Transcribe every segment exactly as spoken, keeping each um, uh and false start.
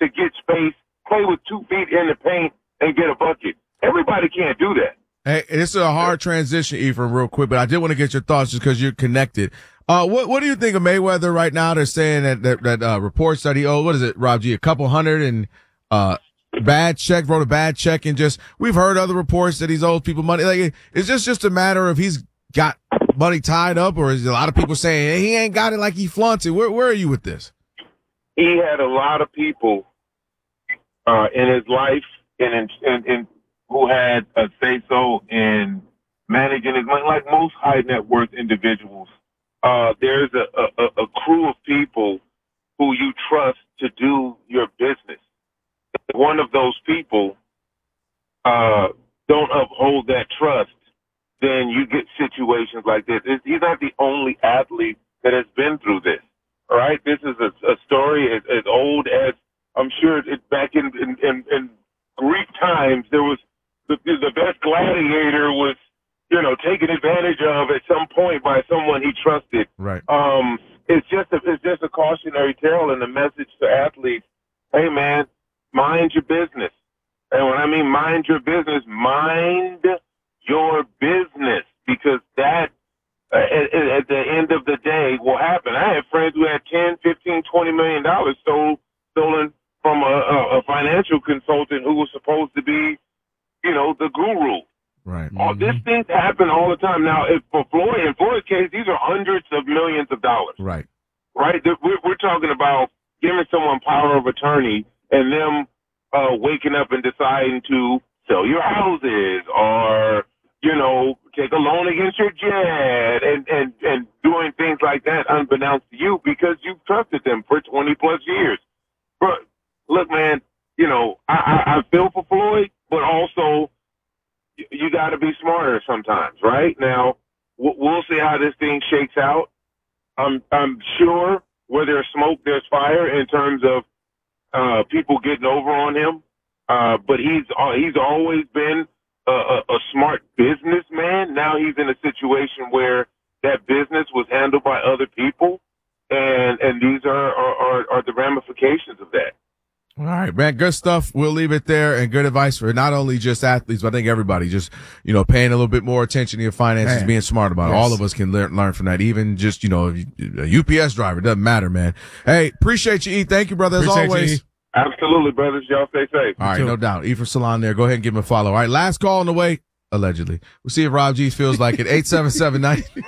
to get space, play with two feet in the paint, and get a bucket. Everybody can't do that. Hey, this is a hard transition, Ephraim, real quick, but I did want to get your thoughts just because you're connected. Uh, what what do you think of Mayweather right now? They're saying that that, that uh, reports that he owed, what is it, Rob G, a couple hundred and uh bad check, wrote a bad check, and just we've heard other reports that he's owed people money. Like, is this just a matter of he's got money tied up, or is a lot of people saying hey, he ain't got it like he flaunts it? Where where are you with this? He had a lot of people uh, in his life and in, in, in who had a say so in managing his money, like most high net worth individuals. Uh, there's a, a, a crew of people who you trust to do your business. If one of those people uh, don't uphold that trust, then you get situations like this. It's, he's not the only athlete that has been through this. All right, this is a, a story as, as old as I'm sure it, back in, in, in, in Greek times. There was the, the best gladiator was, you know, taken advantage of at some point by someone he trusted. Right. Um, it's just a, it's just a cautionary tale and a message to athletes. Hey, man, mind your business. And when I mean mind your business, mind your business, because that uh, at, at the end of the day will happen. I had friends who had ten, fifteen, twenty million dollars stolen stolen from a, a, a financial consultant who was supposed to be, you know, the guru. Right. All Mm-hmm. these things happen all the time. Now, if for Floyd, in Floyd's case, these are hundreds of millions of dollars. Right. Right. We're, we're talking about giving someone power of attorney and them uh, waking up and deciding to sell your houses or, you know, take a loan against your jet and, and, and doing things like that unbeknownst to you because you've trusted them for twenty plus years. But look, man, you know, I, I, I feel for Floyd, but also you, you got to be smarter sometimes, right? Now, we'll see how this thing shakes out. I'm, I'm sure where there's smoke, there's fire in terms of uh, people getting over on him. Uh, but he's uh, he's always been a, a, a smart businessman. Now he's in a situation where that business was handled by other people, and and these are are, are, are the ramifications of that. All right, man. Good stuff. We'll leave it there, and good advice for not only just athletes, but I think everybody. Just, you know, paying a little bit more attention to your finances, man. Being smart about it. Yes. All of us can learn learn from that. Even just, you know, a U P S driver, doesn't matter, man. Hey, appreciate you, E. Thank you, brother, as Appreciate always. you, E. Absolutely, brothers. Y'all stay safe. All right, no doubt. Ephraim Salon there. Go ahead and give him a follow. All right, last call on the way. Allegedly. We'll see if Rob G feels like it. eight seven seven,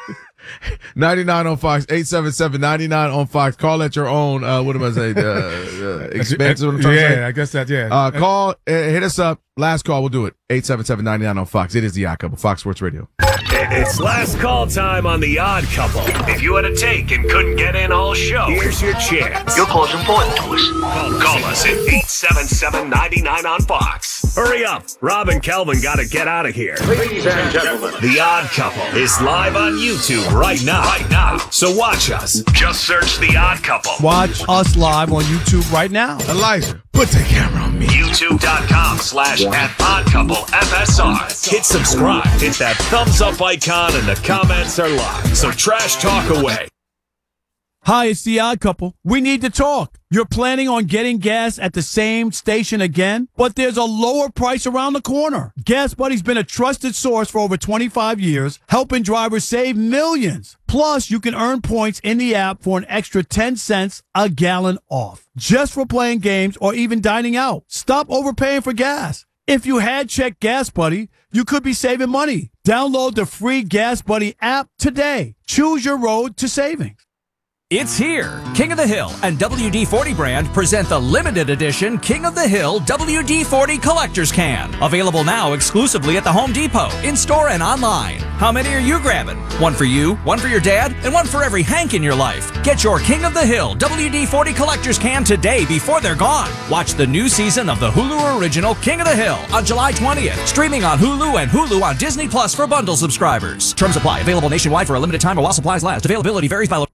ninety-nine on Fox. eight seven seven, ninety-nine on Fox. Call at your own, uh, what am I saying? Uh, uh, expense. What I'm trying yeah, to say. I guess that, yeah. Uh, call, uh, hit us up. Last call. We'll do it. eight seven seven, ninety-nine on Fox. It is the Odd Couple, Fox Sports Radio. It's last call time on the Odd Couple. If you had a take and couldn't get in all show, here's your chance. Your call's important to us. Call, call us at eight seven seven, ninety-nine on Fox. Hurry up. Rob and Kelvin got to get out of here. Ladies and gentlemen, The Odd Couple is live on YouTube right now. Right now. So watch us. Just search The Odd Couple. Watch us live on YouTube right now. Elijah, put the camera on me. YouTube.com slash at Odd Couple F S R. Hit subscribe. Hit that thumbs up icon and the comments are live. So trash talk away. Hi, it's the Odd Couple. We need to talk. You're planning on getting gas at the same station again, but there's a lower price around the corner. Gas Buddy's been a trusted source for over twenty-five years, helping drivers save millions. Plus, you can earn points in the app for an extra ten cents a gallon off, just for playing games or even dining out. Stop overpaying for gas. If you had checked Gas Buddy, you could be saving money. Download the free Gas Buddy app today. Choose your road to savings. It's here. King of the Hill and W D forty brand present the limited edition King of the Hill W D forty Collector's Can. Available now exclusively at the Home Depot, in-store and online. How many are you grabbing? One for you, one for your dad, and one for every Hank in your life. Get your King of the Hill W D forty Collector's Can today before they're gone. Watch the new season of the Hulu original King of the Hill on July twentieth. Streaming on Hulu and Hulu on Disney Plus for bundle subscribers. Terms apply. Available nationwide for a limited time or while supplies last. Availability varies by